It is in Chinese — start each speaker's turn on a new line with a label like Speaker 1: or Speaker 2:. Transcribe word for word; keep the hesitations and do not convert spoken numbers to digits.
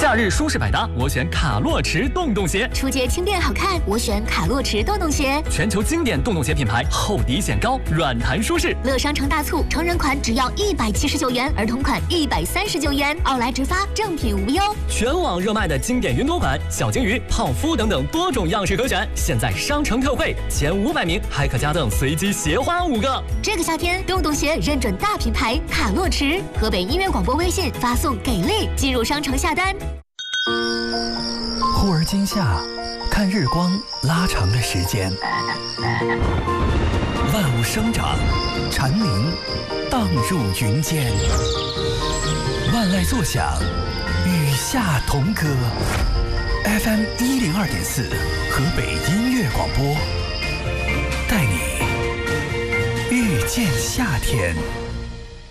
Speaker 1: 夏日舒适百搭，我选卡洛驰洞洞鞋。
Speaker 2: 出街轻便好看，我选卡洛驰洞洞鞋。
Speaker 1: 全球经典洞洞鞋品牌，厚底显高，软弹舒适。
Speaker 2: 乐商城大促，成人款只要一百七十九元，儿童款一百三十九元，奥莱直发，正品无忧。
Speaker 1: 全网热卖的经典云朵款、小金鱼、泡芙等等多种样式可选，现在商城特惠，前五百名还可加赠随机鞋花五个。
Speaker 2: 这个夏天，洞洞鞋认准大品牌卡洛驰，河北音乐广播微信发送给力，进入商城下单。
Speaker 3: 忽而今夏，看日光拉长了时间，万物生长，蝉鸣荡入云间，万籁作响，与夏同歌。F M 一零二点四，河北音乐广播，带你遇见夏天。